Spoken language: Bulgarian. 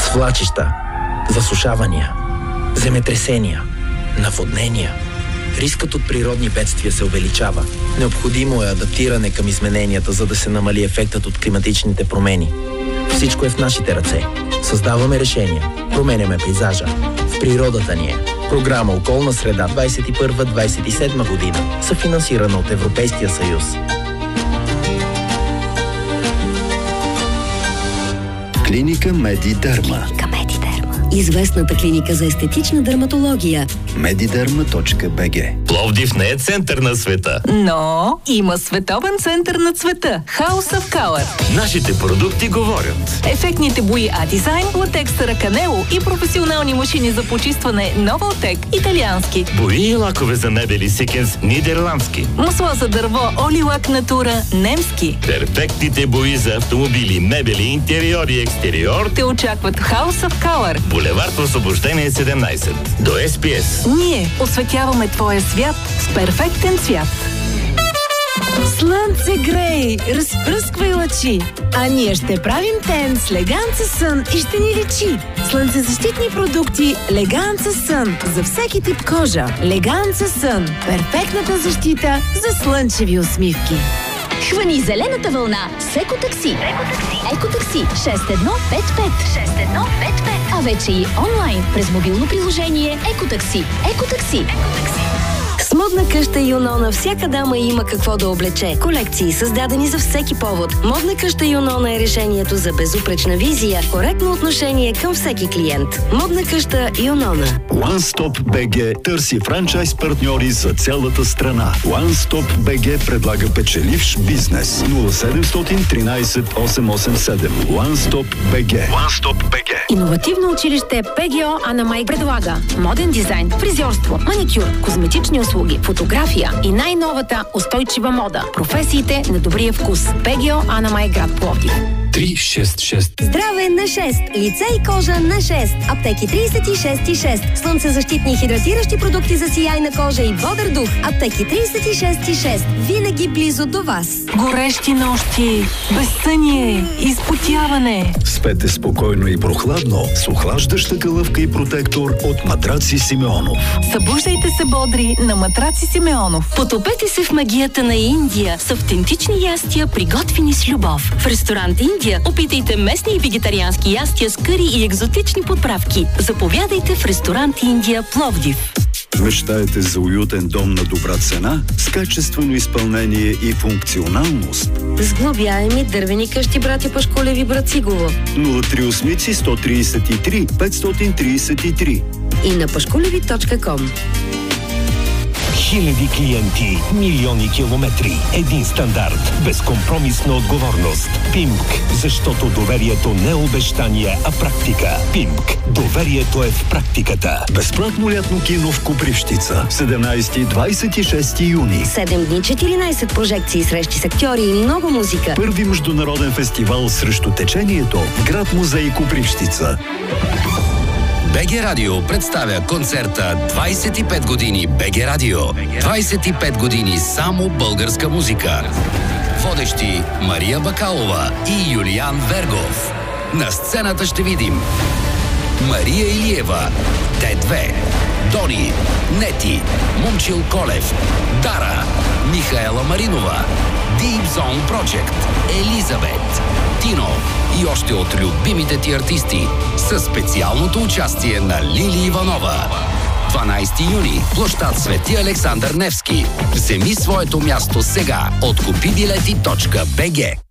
Свлачища, засушавания, земетресения, наводнения. Рискът от природни бедствия се увеличава. Необходимо е адаптиране към измененията, за да се намали ефектът от климатичните промени. Всичко е в нашите ръце. Създаваме решения, променяме пейзажа. В природата ни е. Програма Околна среда 21-27 година, съфинансирана от Европейския съюз. Клиника Медидерма. Известната клиника за естетична дерматология. Mediderma.bg. Пловдив не е център на света, но има световен център на цвета. House of Color. Нашите продукти говорят. Ефектните бои А-дизайн, латекс Раканело и професионални машини за почистване Новалтек, италиански. Бои и лакове за мебели Сикенс, нидерландски. Масло за дърво Олилак Натура, немски. Перфектните бои за автомобили, мебели, интериор и екстериор те очакват House of Color. Булевард Освобождение 17. До СПС. Ние осветяваме твоя свят с перфектен цвят. Слънце грей, разпръсквай лъчи, а ние ще правим тен с Леганца Сън и ще ни лечи. Слънцезащитни продукти Леганца Сън за всеки тип кожа. Леганца Сън – перфектната защита за слънчеви усмивки. Хвани зелената вълна с Екотакси. Екотакси 6155. А вече и онлайн през мобилно приложение Екотакси. Екотакси. С модна къща Юнона всяка дама има какво да облече. Колекции, създадени за всеки повод. Модна къща Юнона е решението за безупречна визия, коректно отношение към всеки клиент. Модна къща Юнона. OneStop BG търси франчайз партньори за цялата страна. OneStop BG предлага печеливш бизнес. 0713 887. OneStop BG. OneStop BG. Иновативно училище ПГО Анамай предлага моден дизайн, фризьорство, маникюр, козметични услуги, фотография и най-новата устойчива мода. Професиите на добрия вкус. ПГО Анамай, град Пловдив. 366. Здраве на 6. Лице и кожа на 6. Аптеки 36 и 6. Слънцезащитни и хидратиращи продукти за сияйна кожа и бодър дух. Аптеки 36 и 6. Винаги близо до вас. Горещи нощи, безсъние, изпотяване. Спете спокойно и прохладно с охлаждаща калъвка и протектор от Матраци Симеонов. Събуждайте се бодри на Матраци Симеонов. Потопете се в магията на Индия с автентични ястия, приготвени с любов. В ресторант Индия опитайте местни и вегетариански ястия с къри и екзотични подправки. Заповядайте в ресторант Индия Пловдив. Мечтаете за уютен дом на добра цена, с качествено изпълнение и функционалност? Сглобяеми дървени къщи братя Пашколеви, Брацигово. 038 133 533 И на pashkolevi.com. Хиляди клиенти, милиони километри, един стандарт, безкомпромисна отговорност. ПИМК, защото доверието не е обещание, а практика. ПИМК, доверието е в практиката. Безплатно лятно кино в Копривщица. 17-26 юни. 7 дни, 14 прожекции, срещи с актьори и много музика. Първи международен фестивал срещу течението в град музей Копривщица. БГ Радио представя концерта 25 години БГ Радио. 25 години само българска музика. Водещи Мария Бакалова и Юлиан Вергов. На сцената ще видим Мария Илиева, Т2, Дони, Нети, Момчил Колев, Дара, Михаела Маринова, Deep Zone Project, Елизабет, Тино и още от любимите ти артисти със специалното участие на Лили Иванова. 12 юни, площад Свети Александър Невски. Вземи своето място сега от купибилети.бг.